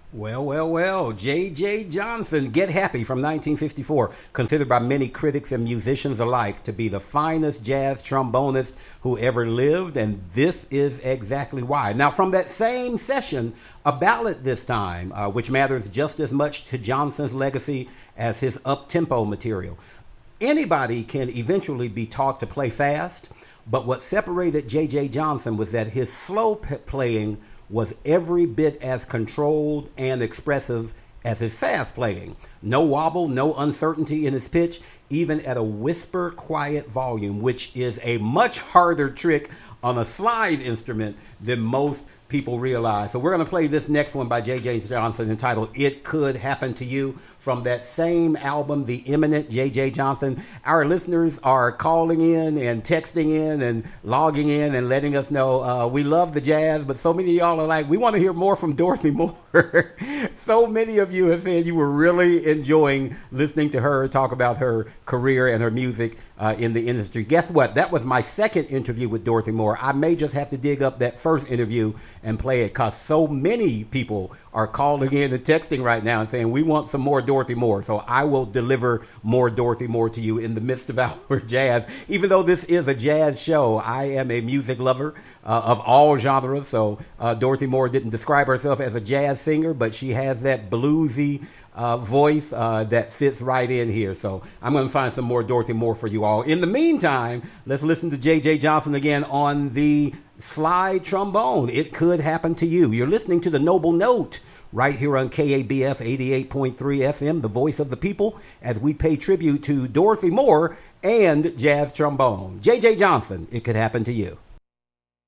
Well. J.J. Johnson, Get Happy from 1954, considered by many critics and musicians alike to be the finest jazz trombonist who ever lived, and this is exactly why. Now, from that same session, a ballad this time, which matters just as much to Johnson's legacy as his up-tempo material. Anybody can eventually be taught to play fast, but what separated J.J. Johnson was that his slow playing was every bit as controlled and expressive as his fast playing. No wobble, no uncertainty in his pitch, even at a whisper quiet volume, which is a much harder trick on a slide instrument than most people realize. So we're going to play this next one by J.J. Johnson entitled It Could Happen to You from that same album, The Eminent J.J. Johnson. Our listeners are calling in and texting in and logging in and letting us know we love the jazz, but so many of y'all are like, we want to hear more from Dorothy Moore. So many of you have said you were really enjoying listening to her talk about her career and her music in the industry. Guess what? That was my second interview with Dorothy Moore. I may just have to dig up that first interview and play it because so many people are calling in and texting right now and saying, we want some more Dorothy Moore. So I will deliver more Dorothy Moore to you in the midst of our jazz. Even though this is a jazz show, I am a music lover of all genres. So Dorothy Moore didn't describe herself as a jazz singer, but she has that bluesy voice that fits right in here. So I'm going to find some more Dorothy Moore for you all. In the meantime, let's listen to J.J. Johnson again on the slide trombone. It Could Happen to You. You're listening to The Noble Note right here on KABF 88.3 FM, the voice of the people, as we pay tribute to Dorothy Moore and jazz trombone. J.J. Johnson, It Could Happen to You.